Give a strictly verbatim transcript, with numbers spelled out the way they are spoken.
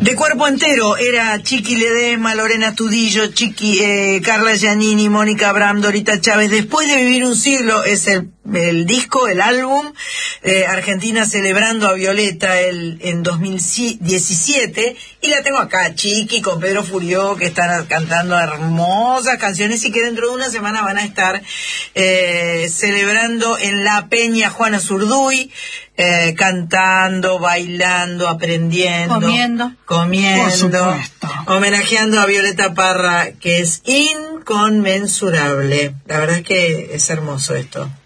De cuerpo entero era Chiqui Ledesma, Lorena Tudillo, Chiqui, eh, Carla Giannini, Mónica Abraham, Dorita Chávez. Después de vivir un siglo es el, el disco, el álbum, eh, Argentina celebrando a Violeta el, en dos mil diecisiete. Y la tengo acá, Chiqui, con Pedro Furió, que están cantando hermosas canciones y que dentro de una semana van a estar eh, celebrando en La Peña Juana Zurduy. Eh, cantando, bailando, aprendiendo, comiendo, comiendo, homenajeando a Violeta Parra, que es inconmensurable. La verdad es que es hermoso esto.